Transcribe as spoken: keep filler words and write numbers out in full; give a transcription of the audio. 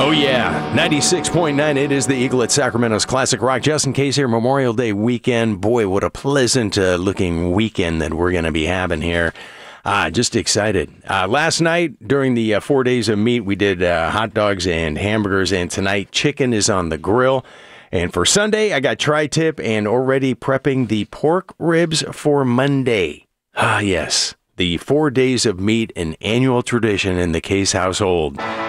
Oh, yeah. ninety-six point nine. It is the Eagle at Sacramento's Classic Rock. Justin Case here, Memorial Day weekend. Boy, what a pleasant uh, looking weekend that we're going to be having here. Uh, just excited. Uh, last night, during the uh, four days of meat, we did uh, hot dogs and hamburgers. And tonight, chicken is on the grill. And for Sunday, I got tri-tip and already prepping the pork ribs for Monday. Ah, yes. The four days of meat, an annual tradition in the Case household.